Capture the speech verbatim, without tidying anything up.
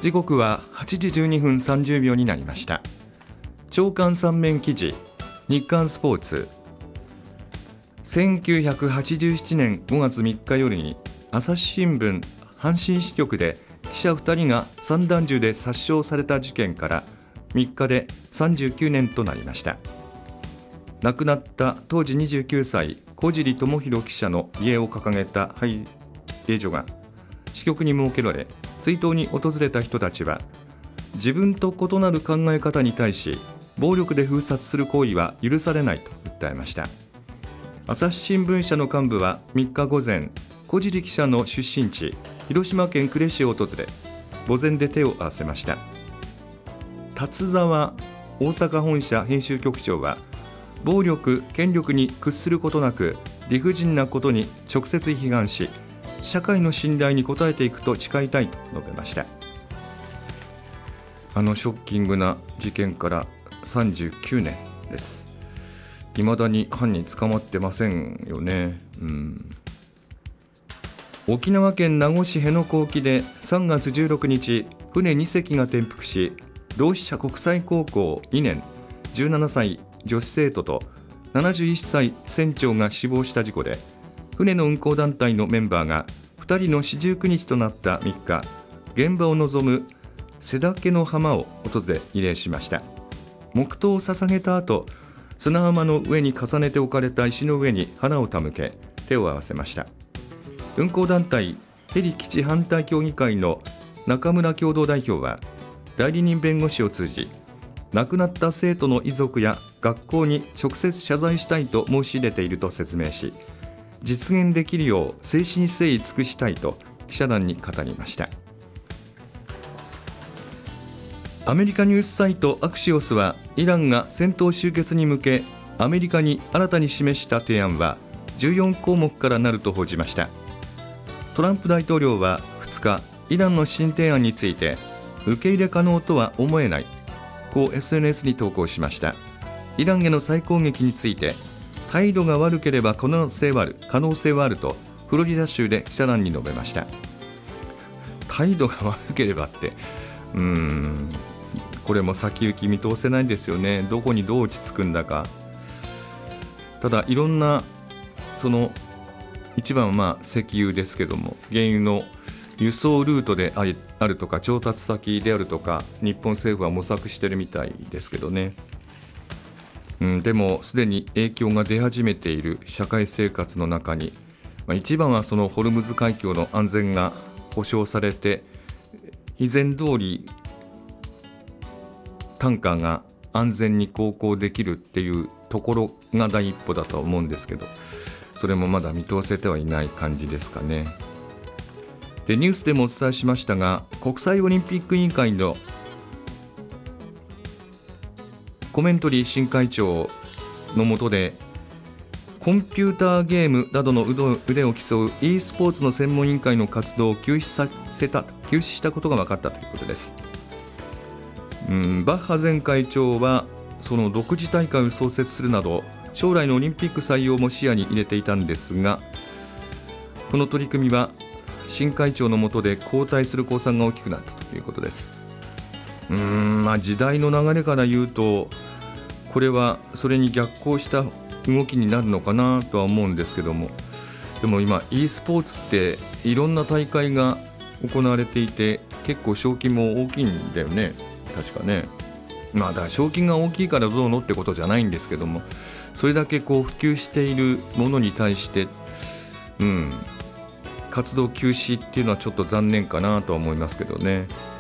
時刻ははちじじゅうにふんさんじゅうびょうになりました。朝刊さん面記事、日刊スポーツ。せんきゅうひゃくはちじゅうななねんごがつみっか夜に朝日新聞阪神支局で記者ふたりが散弾銃で殺傷された事件からみっかでさんじゅうきゅうねんとなりました。亡くなった当時にじゅうきゅうさい小尻智弘記者の家を掲げた拝礼所が支局に設けられ、追悼に訪れた人たちは、自分と異なる考え方に対し暴力で封殺する行為は許されないと訴えました。朝日新聞社の幹部はみっか午前、小尻記者の出身地広島県呉市を訪れ、墓前で手を合わせました。達沢大阪本社編集局長は、暴力・権力に屈することなく理不尽なことに直接批判し、社会の信頼に応えていくと誓いたいと述べました。あのショッキングな事件からさんじゅうきゅうねんです。未だに犯人捕まってませんよね。うん、沖縄県名護市辺野古沖でさんがつじゅうろくにち、船にせきが転覆し、同志社国際高校にねんじゅうななさい女子生徒とななじゅういっさい船長が死亡した事故で、船の運航団体のメンバーがふたりの四十九日となったみっか、現場を望む瀬岳の浜を訪れ慰霊しました。黙祷を捧げた後、砂浜の上に重ねて置かれた石の上に花を手向け、手を合わせました。運航団体ヘリ基地反対協議会の中村共同代表は、代理人弁護士を通じ、亡くなった生徒の遺族や学校に直接謝罪したいと申し入れていると説明し、実現できるよう誠心誠意尽くしたいと記者団に語りました。アメリカニュースサイトアクシオスは、イランが戦闘終結に向けアメリカに新たに示した提案はじゅうよんこうもくからなると報じました。トランプ大統領はふつか、イランの新提案について受け入れ可能とは思えない、こう エスエヌエス に投稿しました。イランへの再攻撃について、態度が悪ければ可能性はある可能性はあるとフロリダ州で記者団に述べました。態度が悪ければって、うーんこれも先行き見通せないですよね。どこにどう落ち着くんだか。ただいろんな、その一番はまあ石油ですけども、原油の輸送ルートであるとか調達先であるとか、日本政府は模索してるみたいですけどね。うん、でもすでに影響が出始めている社会生活の中に、まあ、一番はそのホルムズ海峡の安全が保障されて、以前通りタンカーが安全に航行できるっていうところが第一歩だと思うんですけど、それもまだ見通せてはいない感じですかね。で、ニュースでもお伝えしましたが、国際オリンピック委員会のコメントリー新会長の下で、コンピューターゲームなどの腕を競う e スポーツの専門委員会の活動を休止させた休止したことが分かったということです。うん、バッハ前会長はその独自大会を創設するなど、将来のオリンピック採用も視野に入れていたんですが、この取り組みは新会長の下で後退する公算が大きくなったということです。うーん、まあ、時代の流れから言うと、これはそれに逆行した動きになるのかなとは思うんですけども、でも今 e スポーツっていろんな大会が行われていて、結構賞金も大きいんだよね、確かね。まあ、だから賞金が大きいからどうのってことじゃないんですけども、それだけこう普及しているものに対して、うん、活動休止っていうのはちょっと残念かなとは思いますけどね。